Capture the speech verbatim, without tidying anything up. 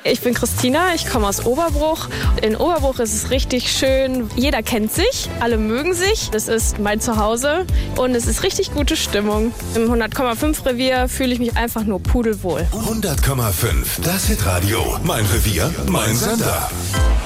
Ich bin Christina, ich komme aus Oberbruch. In Oberbruch ist es richtig schön. Jeder kennt sich, alle mögen sich. Es ist mein Zuhause und es ist richtig gute Stimmung. Im hundert Komma fünf Revier fühle ich mich einfach nur pudelwohl. hundert Komma fünf, das Hitradio. Mein Revier, mein Sender.